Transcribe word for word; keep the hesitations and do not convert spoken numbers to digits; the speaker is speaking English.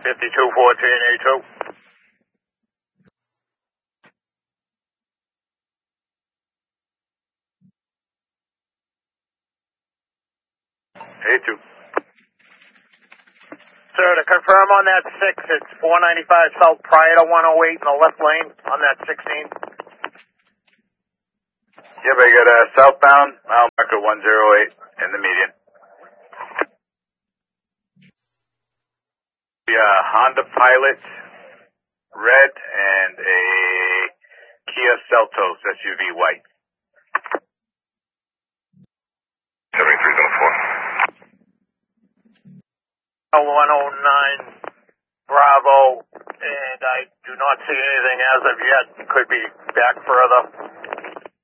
fifty-two fourteen A two. A two. Sir, to confirm on that six, it's four ninety-five South prior to one oh eight in the left lane on that sixteen. Yep, I got a uh, southbound, mile marker one oh eight in the median. Yeah, Honda Pilot, red, and a Kia Seltos S U V white. seventy-three oh four. one oh nine Bravo, and I do not see anything as of yet. Could be back further.